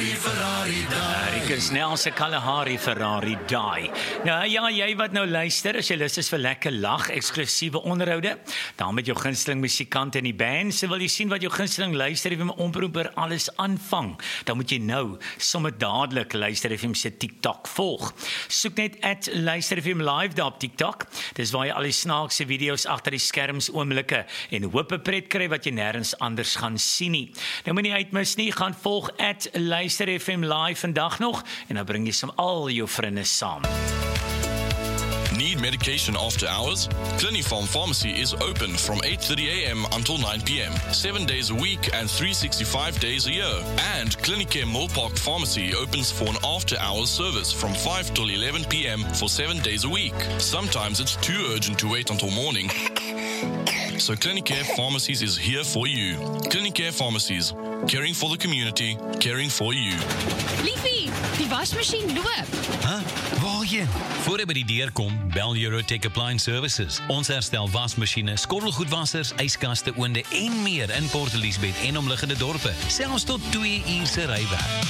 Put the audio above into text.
Snel se Kalahari Ferrari die. Nou ja, jy wat nou luister, as jy lus is vir lekker lag, eksklusiewe onderhoude, dan met jou gunsteling musikant in die band, so wil jy sien wat jou gunsteling luister FM omroeper alles aanvang, dan moet jy nou sommer dadelik luister FM se TikTok volg. Soek net @luister FM live daar op TikTok. Dis waar jy al die snaakse video's agter die skerms oomblikke en hoop 'n pret kry wat jy nêrens anders gaan sien nie. Nou moenie uitmis nie, gaan volg @luister FM live vandag nog en dan bring jy som al jou vriende saam. Need medication after hours? Clinifarm Pharmacy is open from 8:30 a.m. until 9 p.m. 7 days a week and 365 days a year. And Clinicare Millpark Pharmacy opens for an after-hours service from 5 till 11 p.m. for 7 days a week. Sometimes it's too urgent to wait until morning. So Clinicare Pharmacies is here for you. Clinicare Pharmacies, caring for the community, caring for you. Liefie, die wasmasjien loop. Waarheen? Voor jy by die deur kom, bel Eurotech Appliance Services. Ons herstel wasmasjiene, skottelgoedwassers, yskaste, oonde en meer in Port Elizabeth en omliggende dorpe. Selfs tot 2 uur se rywerk.